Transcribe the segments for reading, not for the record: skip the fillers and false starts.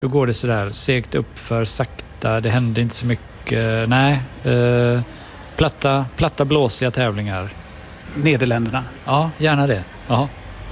Då går det sådär segt upp för sakta. Det händer inte så mycket. Nej, platta blåsiga tävlingar. Nederländerna. Ja, gärna det. Ja.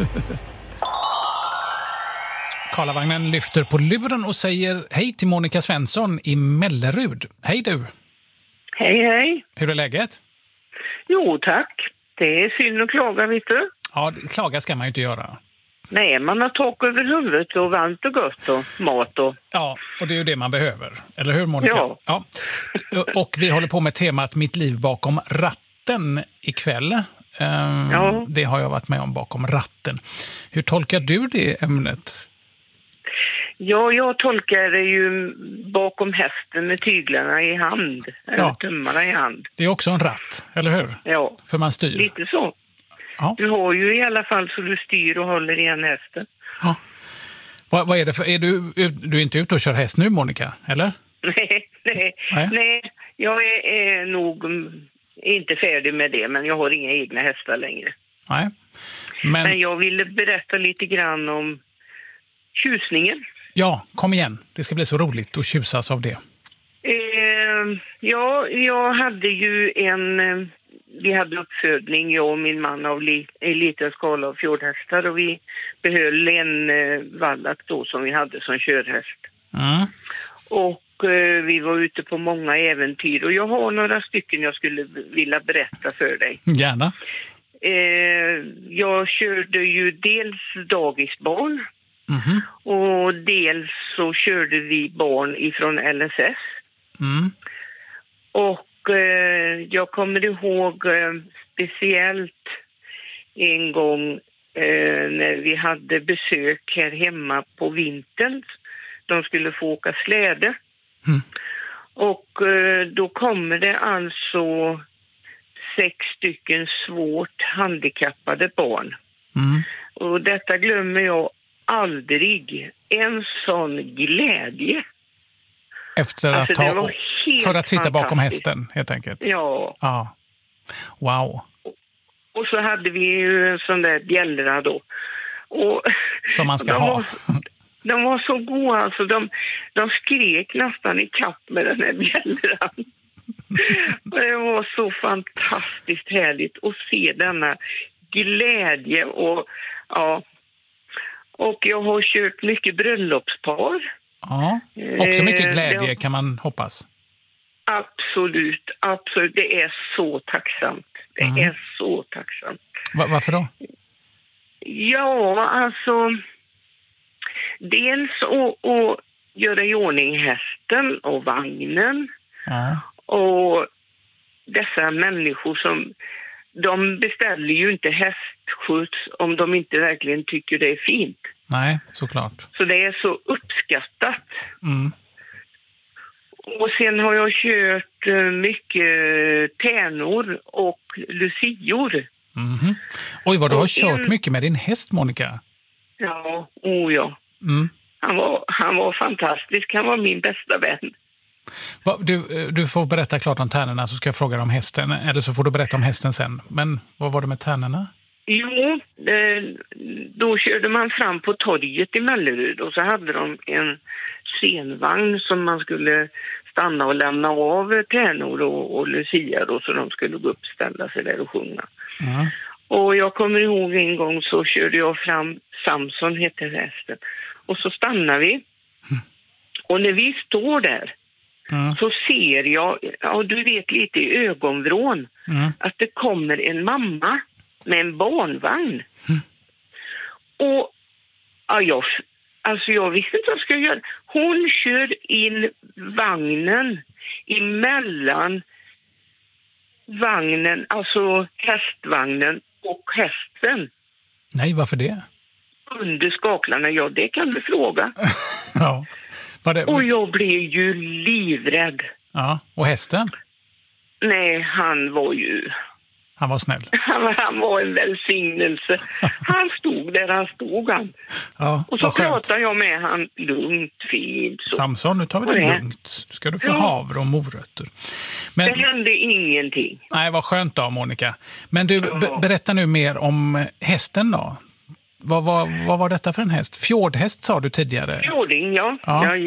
Karlavagnen lyfter på luren och säger hej till Monica Svensson i Mellerud. Hej du! Hej, hej. Hur är läget? Jo, tack. Det är synd att klaga, vet du. Ja, klaga ska man ju inte göra. Nej, man har tak över huvudet och varmt och gott och mat och... Ja, och det är ju det man behöver. Eller hur, Monica? Ja. Och vi håller på med temat Mitt liv bakom ratten ikväll. Ja. Det har jag varit med om, bakom ratten. Hur tolkar du det ämnet? Ja, jag tolkar det ju bakom hästen med tyglarna i hand. Eller tummarna i hand. Det är också en ratt, eller hur? Ja. För man styr. Lite så. Ja. Du har ju i alla fall så du styr och håller i en hästen. Ja. Vad är det för... Är du är inte ute och kör häst nu, Monica, eller? Nej. Jag är nog inte färdig med det, men jag har inga egna hästar längre. Nej. Men jag ville berätta lite grann om tjusningen. Ja, kom igen. Det ska bli så roligt att tjusas av det. Ja, jag hade ju vi hade uppfödning, jag och min man, av en liten skala av fjordhästar, och vi behöll en vallack då som vi hade som körhäst. Mm. Och vi var ute på många äventyr, och jag har några stycken jag skulle vilja berätta för dig. Gärna. Jag körde ju dels dagisbarn. Mm-hmm. Och dels så körde vi barn ifrån LSS. Mm. Och jag kommer ihåg speciellt en gång när vi hade besök här hemma på vintern. De skulle få åka släde. Mm. Och då kommer det alltså 6 stycken svårt handikappade barn. Mm. Och detta glömmer jag aldrig. En sån glädje. Efter att för att sitta bakom hästen, helt enkelt. Ja. Wow. Och så hade vi ju sån där bjällra då. Och som man ska ha. De var så goda, alltså. De skrek nästan i kapp med den här bjällran. Och det var så fantastiskt härligt att se denna glädje. Och ja. Och jag har kört mycket bröllopspar. Ja, också mycket glädje kan man hoppas. Absolut. Det är så tacksamt. Det är så tacksamt. Varför då? Ja, alltså... Dels att göra i ordning hästen och vagnen. Ja. Och dessa människor som... De beställer ju inte hästskjuts om de inte verkligen tycker det är fint. Nej, såklart. Så det är så uppskattat. Mm. Och sen har jag kört mycket tärnor och lucior. Mm-hmm. Oj, vad du har kört mycket med din häst, Monica. Ja, ja. Mm. Han var fantastisk. Han var min bästa vän. Du får berätta klart om tärnorna, så ska jag fråga om hästen. Eller så får du berätta om hästen sen. Men vad var det med tärnorna? Jo, då körde man fram på torget i Mellerud. Och så hade de en scenvagn som man skulle stanna och lämna av tärnor och lucia då, så de skulle gå upp och ställa sig där och sjunga. Mm. Och jag kommer ihåg en gång så körde jag fram, Samson hette hästen. Och så stannar vi. Mm. Och när vi står där så ser jag, ja, du vet lite i ögonvrån, att det kommer en mamma med en barnvagn. Mm. Och ja, jag visste inte vad jag skulle göra. Hon kör in vagnen emellan vagnen, alltså hästvagnen och hästen. Nej, varför det? Under skaklarna, ja, det kan du fråga. Ja. Och jag blev ju livrädd. Ja, och hästen? Nej, han var snäll. Han var en välsignelse. Han stod där han stod. Ja, och så pratade jag med han lugnt, fint. Så. Samson, nu tar vi det lugnt. Ska du få havre och morötter. Men, det hände ingenting. Nej, vad skönt då, Monica. Men du, berätta nu mer om hästen då. Vad var detta för en häst? Fjordhäst sa du tidigare. Fjording, ja.